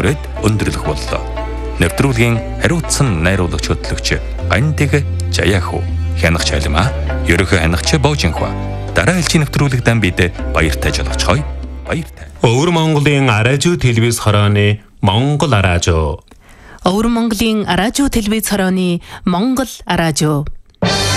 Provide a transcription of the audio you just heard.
хүрээд өндөрлөх боллоо. Нэвтрүүлгийн хариуцсан найруулагч хөтлөгч Антиг Жаяху, хянах чалма, ерөнхий хянагч Боожинхва. Дараа ээлжийн нэвтрүүлэгтэн бид баяртай жолоочхой. Баяртай. Өвөр Монголын радио телевиз хорооны Монгол радио. Өвөр Монголын радио телевиз хорооны Монгол радио.